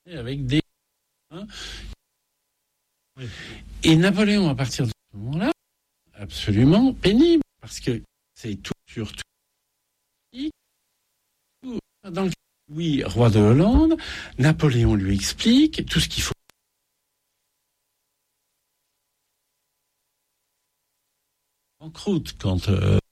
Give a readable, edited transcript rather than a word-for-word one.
avec des... Hein. Et Napoléon, à partir de ce moment-là, absolument pénible, parce que c'est tout sur tout. Dans le Louis, roi de Hollande, Napoléon lui explique tout ce qu'il faut. En croûte, quand